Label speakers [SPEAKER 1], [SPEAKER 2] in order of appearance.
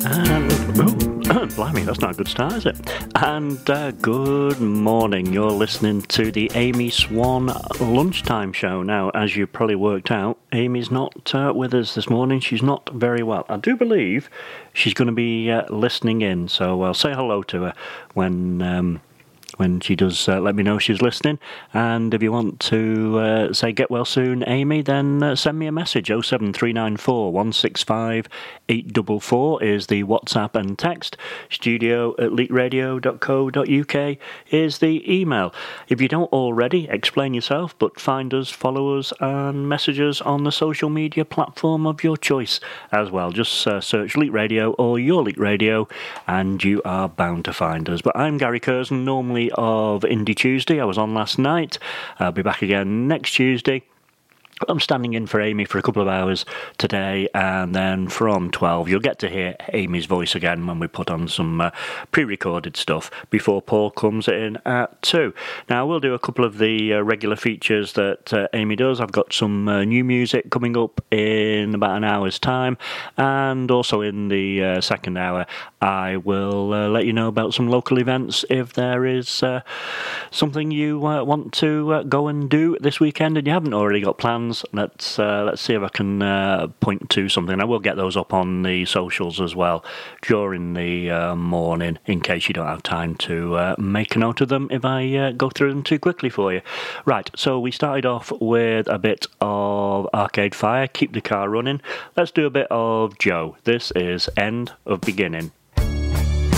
[SPEAKER 1] Blimey, that's not a good start, is it? And good morning. You're listening to the Amy Swan Lunchtime Show. Now, as you probably worked out, Amy's not with us this morning. She's not very well. I do believe she's going to be listening in, so I'll say hello to her when she does let me know she's listening. And if you want to say get well soon, Amy, then send me a message. 07394 165 844 is the WhatsApp and text. studio@leakradio.co.uk is the email. If you don't already, explain yourself, but find us, follow us, and message us on the social media platform of your choice as well. Just search Leak Radio or Your Leak Radio, and you are bound to find us. But I'm Gary Curzon, normally of Indie Tuesday. I was on last night. I'll be back again next Tuesday. I'm standing in for Amy for a couple of hours today, and then from 12 you'll get to hear Amy's voice again when we put on some pre-recorded stuff before Paul comes in at 2. Now, we'll do a couple of the regular features that Amy does. I've got some new music coming up in about an hour's time, and also in the second hour I will let you know about some local events if there is something you want to go and do this weekend and you haven't already got plans. Let's see if I can point to something. I will get those up on the socials as well during the morning, in case you don't have time to make a note of them if I go through them too quickly for you. Right, so we started off with a bit of Arcade Fire, Keep the Car Running. Let's do a bit of Joe. This is End of Beginning.